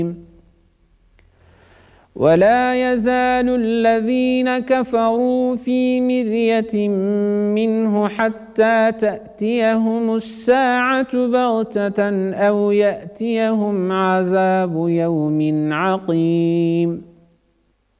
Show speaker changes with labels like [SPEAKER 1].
[SPEAKER 1] ولا يزال الذين كفروا في مرية منه حتى تأتيهم الساعة بغتة أو يأتيهم عذاب يوم عقيم